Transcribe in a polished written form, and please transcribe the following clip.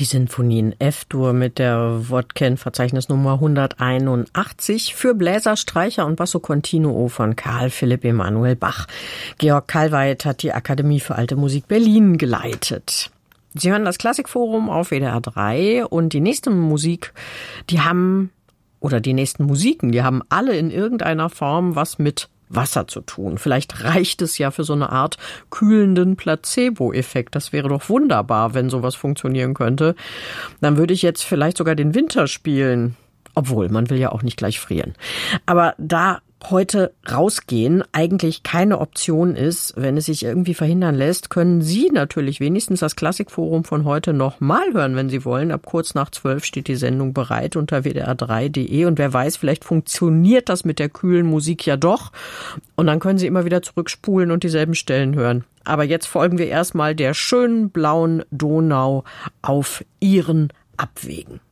Die Sinfonie in F-Dur mit der Wodken-Verzeichnisnummer 181 für Bläser, Streicher und Basso Continuo von Carl Philipp Emanuel Bach. Georg Kalweit hat die Akademie für Alte Musik Berlin geleitet. Sie hören das Klassikforum auf WDR 3 und die nächste Musik, die nächsten Musiken, die haben alle in irgendeiner Form was mit Wasser zu tun. Vielleicht reicht es ja für so eine Art kühlenden Placebo-Effekt. Das wäre doch wunderbar, wenn sowas funktionieren könnte. Dann würde ich jetzt vielleicht sogar den Winter spielen. Obwohl, man will ja auch nicht gleich frieren. Aber da heute rausgehen eigentlich keine Option ist, wenn es sich irgendwie verhindern lässt, können Sie natürlich wenigstens das Klassikforum von heute noch mal hören, wenn Sie wollen. Ab kurz nach 12 steht die Sendung bereit unter wdr3.de und wer weiß, vielleicht funktioniert das mit der kühlen Musik ja doch und dann können Sie immer wieder zurückspulen und dieselben Stellen hören. Aber jetzt folgen wir erstmal der schönen blauen Donau auf Ihren Abwegen.